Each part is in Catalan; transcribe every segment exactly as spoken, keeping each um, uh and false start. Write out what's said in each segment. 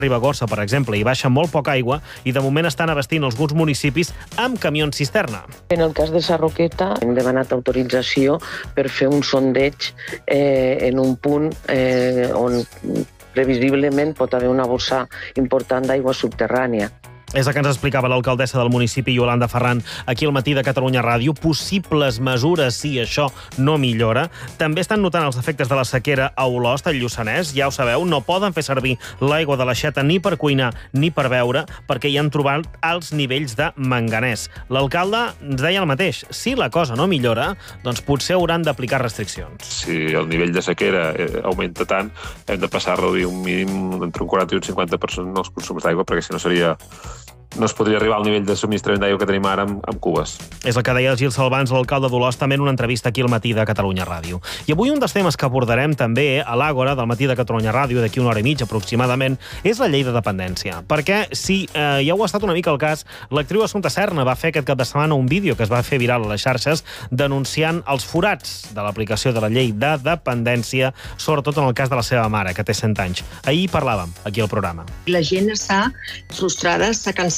Ribagorça, per exemple, hi baixa molt poca aigua i de moment estan abastint alguns municipis amb camions cisterna. En el cas de Sarroqueta hem demanat autorització per fer un sondeig eh, en un punt eh, on previsiblement pot haver una bossa important d'aigua subterrània. És el que ens explicava l'alcaldessa del municipi, Iolanda Ferran, aquí al Matí de Catalunya Ràdio. Possibles mesures si això no millora. També estan notant els efectes de la sequera a Olost, al Lluçanès. Ja ho sabeu, no poden fer servir l'aigua de l'aixeta ni per cuinar ni per beure perquè hi han trobat alts nivells de manganès. L'alcalde ens deia el mateix. Si la cosa no millora, doncs potser hauran d'aplicar restriccions. Si el nivell de sequera augmenta tant, hem de passar a reduir un mínim entre un quaranta i un cinquanta per cent els consums d'aigua, perquè si no seria... no es podria arribar al nivell de subministrament d'aigua que tenim ara amb, amb cubes. És el que deia el Gil Salvans, l'alcalde d'Olost, també en una entrevista aquí al Matí de Catalunya Ràdio. I avui un dels temes que abordarem també a l'Àgora del Matí de Catalunya Ràdio, d'aquí una hora i mitja aproximadament, és la llei de dependència. Perquè, si eh, ja ho ha estat una mica el cas, l'actriu Assumpta Serna va fer aquest cap de setmana un vídeo que es va fer viral a les xarxes denunciant els forats de l'aplicació de la llei de dependència, sobretot en el cas de la seva mare, que té cent anys. Ahir parlàvem, aquí al programa. La gent està frustrada, està cansada,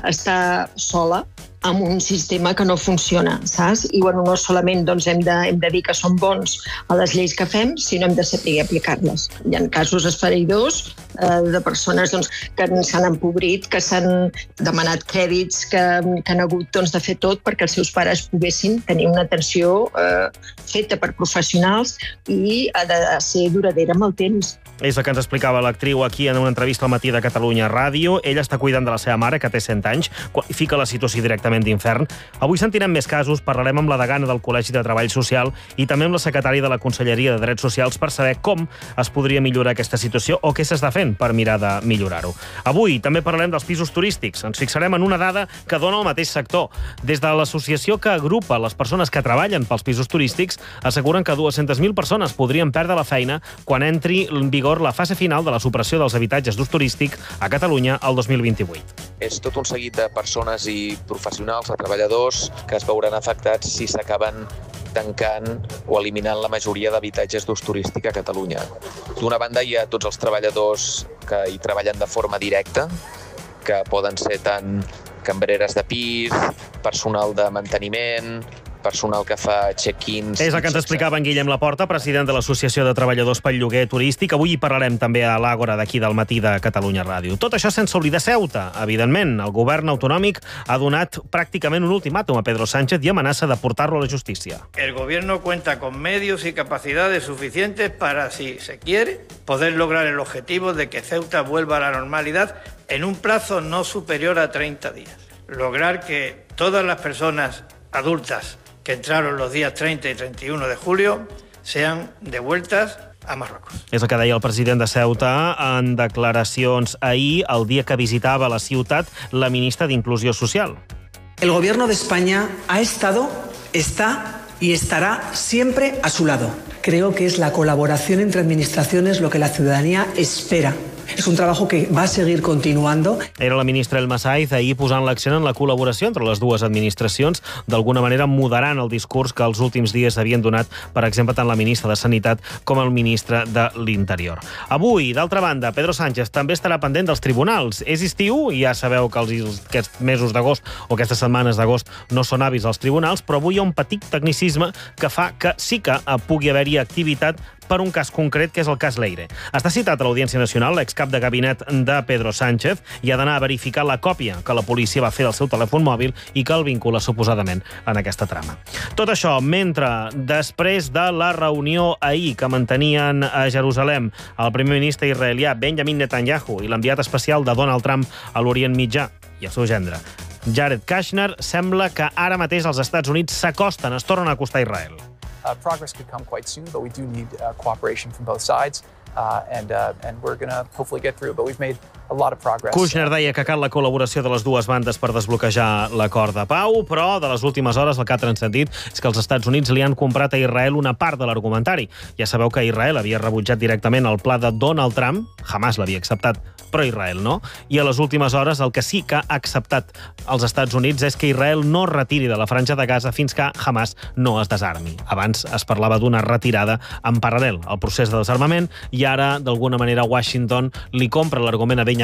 està sola amb un sistema que no funciona, saps? I bueno, no solament doncs, hem, de, hem de dir que som bons a les lleis que fem, sinó hem de saber aplicar-les. Hi ha casos esfereïdors eh, de persones doncs, que s'han empobrit, que s'han demanat crèdits, que, que han hagut doncs, de fer tot perquè els seus pares poguessin tenir una atenció eh, feta per professionals i ha de ser duradera amb el temps. És el que ens explicava l'actriu aquí en una entrevista al Matí de Catalunya Ràdio. Ella està cuidant de la seva mare, que té cent anys, i fica la situació directament d'infern. Avui sentirem més casos, parlarem amb la degana del Col·legi de Treball Social i també amb la secretària de la Conselleria de Drets Socials per saber com es podria millorar aquesta situació o què s'està fent per mirar de millorar-ho. Avui també parlarem dels pisos turístics. Ens fixarem en una dada que dona el mateix sector. Des de l'associació que agrupa les persones que treballen pels pisos turístics, asseguren que dues-centes mil persones podrien perdre la feina quan entri en vigor la fase final de la supressió dels habitatges d'ús turístic a Catalunya el dos mil vint-i-vuit. És tot un seguit de persones i professionals, de treballadors, que es veuran afectats si s'acaben tancant o eliminant la majoria d'habitatges d'ús turístic a Catalunya. D'una banda hi ha tots els treballadors que hi treballen de forma directa, que poden ser tant cambreres de pis, personal de manteniment, personal que fa check-ins... És el que ens explicava en Guillem Laporta, president de l'Associació de Treballadors pel Lloguer Turístic. Avui hi parlarem també a l'Àgora d'aquí del Matí de Catalunya Ràdio. Tot això sense oblidar Ceuta. Evidentment, el govern autonòmic ha donat pràcticament un ultimàtum a Pedro Sánchez i amenaça de portar-lo a la justícia. El gobierno cuenta con medios y capacidades suficientes para, si se quiere, poder lograr el objetivo de que Ceuta vuelva a la normalidad en un plazo no superior a treinta días. Lograr que todas las personas adultas que entraron los días treinta y treinta y uno de julio sean devueltas a Marruecos. És el que deia el president de Ceuta en declaracions ahir, el dia que visitava la ciutat, la ministra d'Inclusió Social. El gobierno de España ha estado, está y estará siempre a su lado. Creo que es la colaboración entre administraciones lo que la ciudadanía espera. És un trabajo que va a seguir continuando. Era la ministra Elma Saiz ahir posant l'accent en la col·laboració entre les dues administracions, d'alguna manera moderant el discurs que els últims dies havien donat, per exemple, tant la ministra de Sanitat com el ministre de l'Interior. Avui, d'altra banda, Pedro Sánchez també estarà pendent dels tribunals. És estiu, i ja sabeu que els, aquests mesos d'agost o aquestes setmanes d'agost no són hàbils als tribunals, però avui hi ha un petit tecnicisme que fa que sí que pugui haver-hi activitat per un cas concret, que és el cas Leire. Està citat a l'Audiència Nacional l'excap de gabinet de Pedro Sánchez i ha d'anar a verificar la còpia que la policia va fer del seu telèfon mòbil i que el vincula suposadament en aquesta trama. Tot això mentre, després de la reunió ahir que mantenien a Jerusalem el primer ministre israelià Benjamin Netanyahu i l'enviat especial de Donald Trump a l'Orient Mitjà i el seu gendre, Jared Kushner, sembla que ara mateix els Estats Units s'acosten, es tornen a acostar a Israel. Uh, progress could come quite soon, but we do need uh, cooperation from both sides, uh, and, uh, and we're going to hopefully get through, but we've made a lot of progress. Kushner deia que cal la col·laboració de les dues bandes per desbloquejar l'acord de pau, però de les últimes hores el que ha transcendit és que els Estats Units li han comprat a Israel una part de l'argumentari. Ja sabeu que Israel havia rebutjat directament el pla de Donald Trump, Hamas l'havia acceptat, però Israel no, i a les últimes hores el que sí que ha acceptat els Estats Units és que Israel no retiri de la franja de Gaza fins que Hamas no es desarmi. Abans es parlava d'una retirada en paral·lel al procés de desarmament i ara, d'alguna manera, Washington li compra l'argument a Benjamin